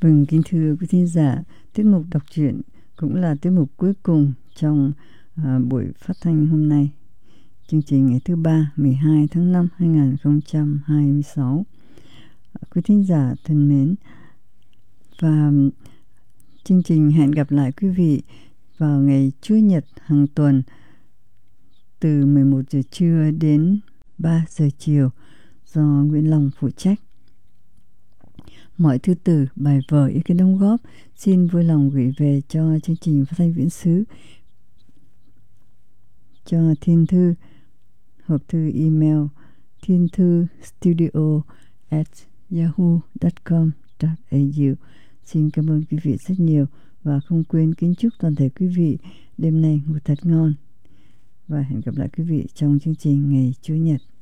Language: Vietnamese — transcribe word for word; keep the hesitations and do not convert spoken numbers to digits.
Vâng, kính thưa quý thính giả, tiết mục đọc truyện cũng là tiết mục cuối cùng trong à, buổi phát thanh hôm nay. Chương trình ngày thứ ba, mười hai tháng năm hai nghìn không trăm hai mươi sáu. Quý thính giả thân mến, và chương trình hẹn gặp lại quý vị vào ngày Chủ nhật hàng tuần từ mười một giờ trưa đến ba giờ chiều do Nguyễn Long phụ trách. Mọi thư từ, bài vở, ý kiến đóng góp xin vui lòng gửi về cho chương trình phát thanh Viễn Xứ, cho thiên thư hộp thư email thiên thư studio at yahoo chấm com chấm a u. Xin cảm ơn quý vị rất nhiều và không quên kính chúc toàn thể quý vị đêm nay ngủ thật ngon, và hẹn gặp lại quý vị trong chương trình ngày Chủ nhật.